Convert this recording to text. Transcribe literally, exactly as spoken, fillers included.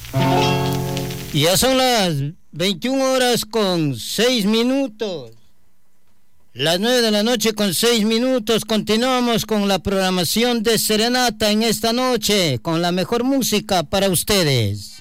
Ya son las veintiuna horas con seis minutos. Las nueve de la noche con seis minutos. Continuamos con la programación de Serenata en esta noche, con la mejor música para ustedes.